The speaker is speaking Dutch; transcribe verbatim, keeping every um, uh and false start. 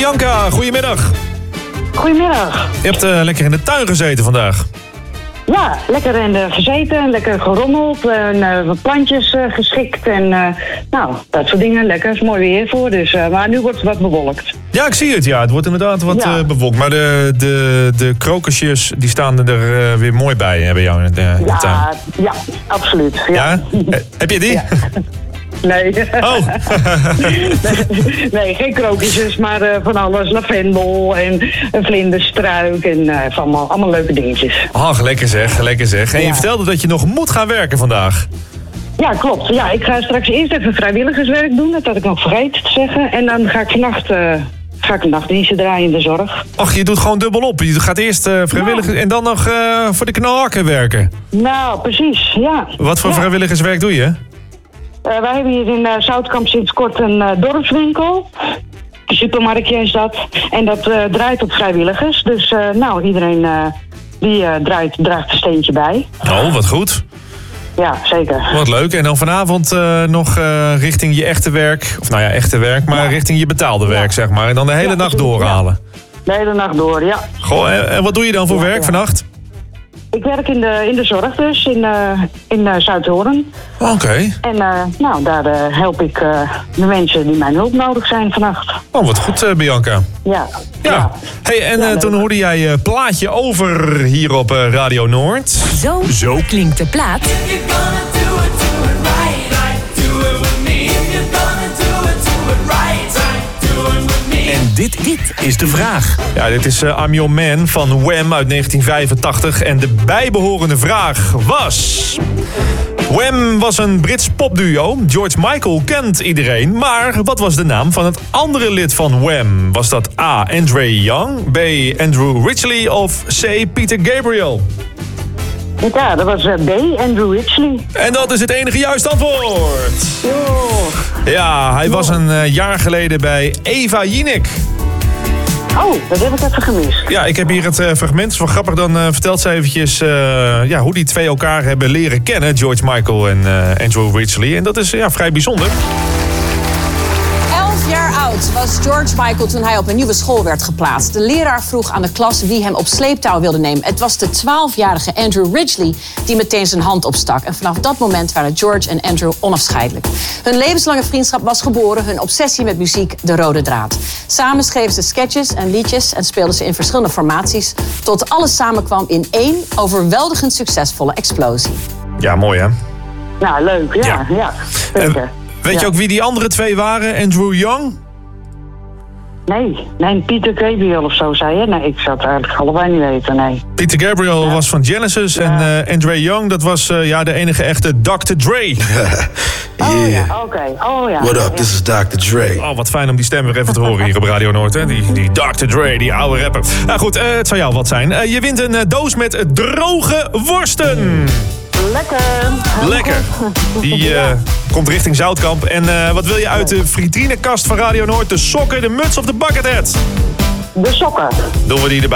Bianca, goedemiddag. Goedemiddag. Je hebt uh, lekker in de tuin gezeten vandaag. Ja, lekker in de gezeten, lekker gerommeld, en uh, wat plantjes uh, geschikt en uh, nou, dat soort dingen. Lekker, is mooi weer voor, dus, uh, maar nu wordt het wat bewolkt. Ja, ik zie het, ja. Het wordt inderdaad wat ja. uh, bewolkt. Maar de, de, de krokusjes, die staan er uh, weer mooi bij hè, bij jou in de, in de tuin. Ja, ja, absoluut. Ja? Ja? Uh, heb je die? Ja. Nee. Oh. nee. Nee, geen krokusjes, maar uh, van alles. Lavendel en een vlinderstruik en uh, van allemaal, allemaal leuke dingetjes. Ach, lekker zeg, lekker zeg. En je ja. vertelde dat je nog moet gaan werken vandaag. Ja, klopt. Ja, ik ga straks eerst even vrijwilligerswerk doen. Dat had ik nog vergeten te zeggen. En dan ga ik vannacht... Uh, ga ik een nachtdienstje draaien in de zorg. Ach, je doet gewoon dubbel op. Je gaat eerst uh, vrijwilligers ja. en dan nog uh, voor de knalhakken werken. Nou, precies, ja. Wat voor ja. vrijwilligerswerk doe je? Uh, wij hebben hier in uh, Zoutkamp sinds kort een uh, dorpswinkel. Een supermarktje is dat. En dat uh, draait op vrijwilligers. Dus uh, nou, iedereen uh, die uh, draait, draagt een steentje bij. Oh, wat goed. Ja, zeker. Wat leuk. En dan vanavond uh, nog uh, richting je echte werk. Of nou ja, echte werk, maar ja. richting je betaalde werk, ja. zeg maar. En dan de hele ja, nacht doorhalen. Ja. De hele nacht door, ja. Goh, en, en wat doe je dan voor ja, werk ja. vannacht? Ik werk in de, in de zorg dus, in, uh, in uh, Zuidhoorn. Oké. Okay. En uh, nou, daar uh, help ik uh, de mensen die mijn hulp nodig zijn vannacht. Oh, wat goed, uh, Bianca. Ja. Ja. ja. Hey, en ja, uh, toen hoorde jij uh, plaatje over hier op uh, Radio Noord. Zo, Zo klinkt de plaat. En dit, dit is de vraag. Ja, dit is uh, I'm Your Man van Wham uit negentien vijfentachtig. En de bijbehorende vraag was... Wham was een Brits popduo. George Michael kent iedereen. Maar wat was de naam van het andere lid van Wham? Was dat A. Andre Young, B. Andrew Ridgeley of C. Peter Gabriel? Ja, dat was uh, B. Andrew Ridgeley. En dat is het enige juiste antwoord. Oh. Ja, hij was een uh, jaar geleden bij Eva Jinek. Oh, dat heb ik even gemist. Ja, ik heb hier het uh, fragment. Het is wel grappig, dan uh, vertelt ze eventjes uh, ja, hoe die twee elkaar hebben leren kennen. George Michael en uh, Andrew Ridgeley. En dat is ja, vrij bijzonder. Elf jaar oud was George Michael toen hij op een nieuwe school werd geplaatst. De leraar vroeg aan de klas wie hem op sleeptouw wilde nemen. Het was de twaalfjarige Andrew Ridgeley die meteen zijn hand opstak. En vanaf dat moment waren George en Andrew onafscheidelijk. Hun levenslange vriendschap was geboren, hun obsessie met muziek de rode draad. Samen schreven ze sketches en liedjes en speelden ze in verschillende formaties, tot alles samenkwam in één overweldigend succesvolle explosie. Ja, mooi hè? Nou, leuk. Ja, ja. ja zeker. Weet ja. je ook wie die andere twee waren? Andrew Young? Nee, nee, Peter Gabriel of zo zei je. Nee, ik zou het eigenlijk allebei niet weten, nee. Peter Gabriel ja. was van Genesis ja. en uh, Andre Young, dat was uh, ja, de enige echte dokter Dre. yeah. Oh ja, oké. Okay. Oh ja. What up, ja. this is dokter Dre. Oh, wat fijn om die stem weer even te horen hier op Radio Noord, hè? Die, die dokter Dre, die oude rapper. Nou goed, uh, het zou jou wat zijn. Uh, je wint een uh, doos met droge worsten. Lekker. Lekker. Die uh, ja. komt richting Zoutkamp. En uh, wat wil je uit de vitrinekast van Radio Noord? De sokken, de muts of de bucket hat? De sokken. Doen we die erbij.